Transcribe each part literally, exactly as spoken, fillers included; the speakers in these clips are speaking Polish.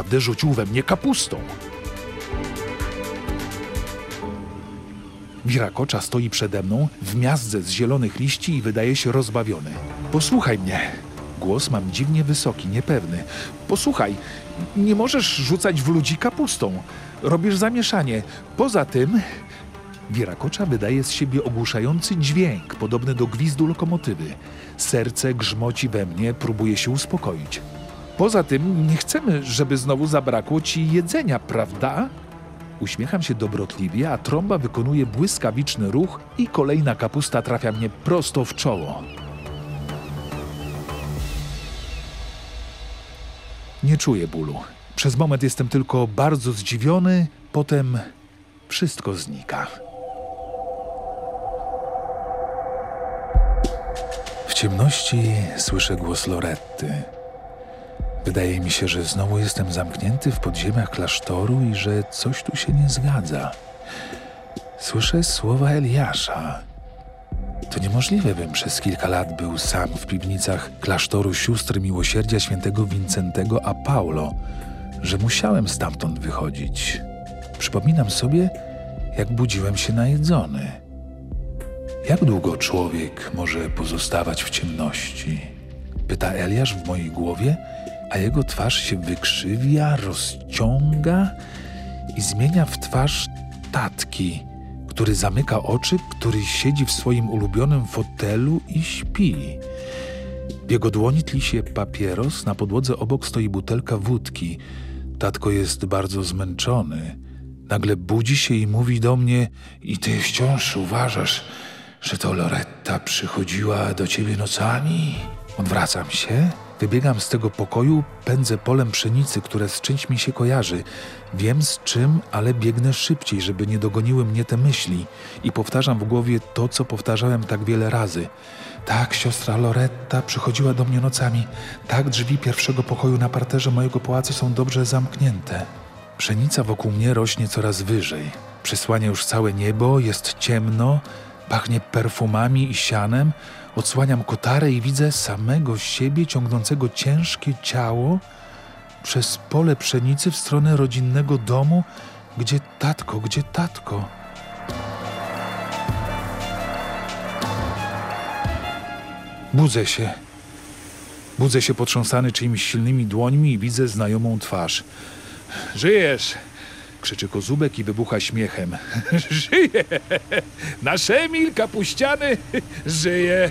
naprawdę rzucił we mnie kapustą. Wirakocza stoi przede mną w miazdze z zielonych liści i wydaje się rozbawiony. Posłuchaj mnie. Głos mam dziwnie wysoki, niepewny. Posłuchaj, nie możesz rzucać w ludzi kapustą. Robisz zamieszanie. Poza tym... Wirakocza wydaje z siebie ogłuszający dźwięk, podobny do gwizdu lokomotywy. Serce grzmoci we mnie, próbuje się uspokoić. Poza tym nie chcemy, żeby znowu zabrakło ci jedzenia, prawda? Uśmiecham się dobrotliwie, a trąba wykonuje błyskawiczny ruch i kolejna kapusta trafia mnie prosto w czoło. Nie czuję bólu. Przez moment jestem tylko bardzo zdziwiony, potem wszystko znika. W ciemności słyszę głos Loretty. Wydaje mi się, że znowu jestem zamknięty w podziemiach klasztoru i że coś tu się nie zgadza. Słyszę słowa Eliasza. To niemożliwe, bym przez kilka lat był sam w piwnicach klasztoru sióstr miłosierdzia świętego Wincentego a Paulo, że musiałem stamtąd wychodzić. Przypominam sobie, jak budziłem się najedzony. Jak długo człowiek może pozostawać w ciemności? Pyta Eliasz w mojej głowie, a jego twarz się wykrzywia, rozciąga i zmienia w twarz tatki, który zamyka oczy, który siedzi w swoim ulubionym fotelu i śpi. W jego dłoni tli się papieros, na podłodze obok stoi butelka wódki. Tatko jest bardzo zmęczony. Nagle budzi się i mówi do mnie: i ty wciąż uważasz, że to Loretta przychodziła do ciebie nocami? Odwracam się, wybiegam z tego pokoju, pędzę polem pszenicy, które z czymś mi się kojarzy. Wiem z czym, ale biegnę szybciej, żeby nie dogoniły mnie te myśli i powtarzam w głowie to, co powtarzałem tak wiele razy. Tak, siostra Loretta przychodziła do mnie nocami. Tak, drzwi pierwszego pokoju na parterze mojego pałacu są dobrze zamknięte. Pszenica wokół mnie rośnie coraz wyżej. Przysłania już całe niebo, jest ciemno, pachnie perfumami i sianem. Odsłaniam kotarę i widzę samego siebie ciągnącego ciężkie ciało przez pole pszenicy w stronę rodzinnego domu. Gdzie tatko, gdzie tatko? Budzę się. Budzę się potrząsany czyimiś silnymi dłońmi i widzę znajomą twarz. Żyjesz! Krzyczy Kozubek i wybucha śmiechem. Żyje! Nasz Emil kapuściany żyje!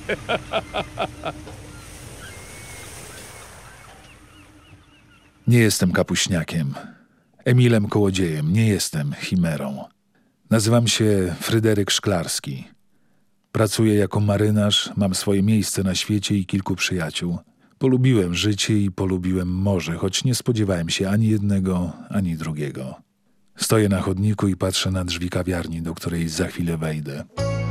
Nie jestem kapuśniakiem. Emilem Kołodziejem. Nie jestem chimerą. Nazywam się Fryderyk Szklarski. Pracuję jako marynarz, mam swoje miejsce na świecie i kilku przyjaciół. Polubiłem życie i polubiłem morze, choć nie spodziewałem się ani jednego, ani drugiego. Stoję na chodniku i patrzę na drzwi kawiarni, do której za chwilę wejdę.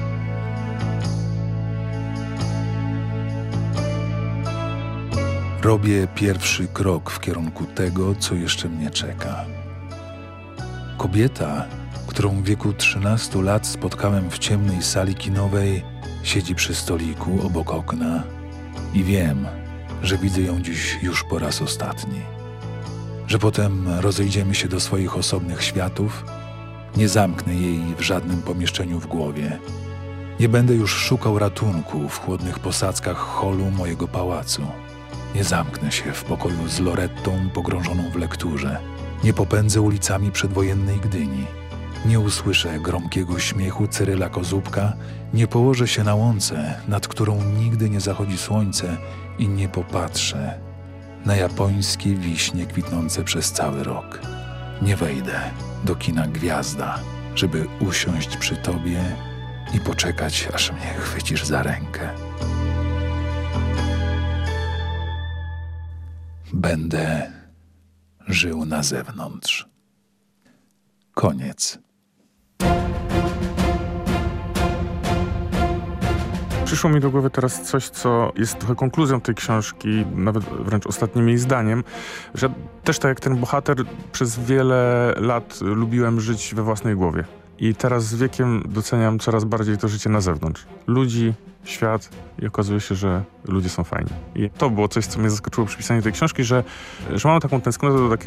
Robię pierwszy krok w kierunku tego, co jeszcze mnie czeka. Kobieta, którą w wieku trzynastu lat spotkałem w ciemnej sali kinowej, siedzi przy stoliku obok okna i wiem, że widzę ją dziś już po raz ostatni. Że potem rozejdziemy się do swoich osobnych światów, nie zamknę jej w żadnym pomieszczeniu w głowie. Nie będę już szukał ratunku w chłodnych posadzkach holu mojego pałacu. Nie zamknę się w pokoju z Lorettą pogrążoną w lekturze. Nie popędzę ulicami przedwojennej Gdyni. Nie usłyszę gromkiego śmiechu Cyryla Kozubka, nie położę się na łące, nad którą nigdy nie zachodzi słońce i nie popatrzę na japońskie wiśnie kwitnące przez cały rok. Nie wejdę do kina Gwiazda, żeby usiąść przy tobie i poczekać, aż mnie chwycisz za rękę. Będę żył na zewnątrz. Koniec. Przyszło mi do głowy teraz coś, co jest trochę konkluzją tej książki, nawet wręcz ostatnim jej zdaniem, że też tak jak ten bohater przez wiele lat lubiłem żyć we własnej głowie. I teraz z wiekiem doceniam coraz bardziej to życie na zewnątrz. Ludzi, świat i okazuje się, że ludzie są fajni. I to było coś, co mnie zaskoczyło przy pisaniu tej książki, że, że mam taką tęsknotę do takiego